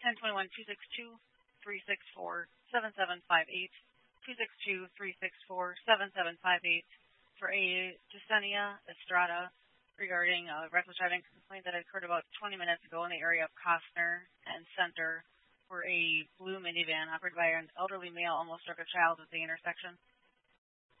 1021-262-364-7758, 262-364-7758 for a Jasenia Estrada regarding a reckless driving complaint that occurred about 20 minutes ago in the area of Costner and Center, where a blue minivan operated by an elderly male almost struck a child at the intersection.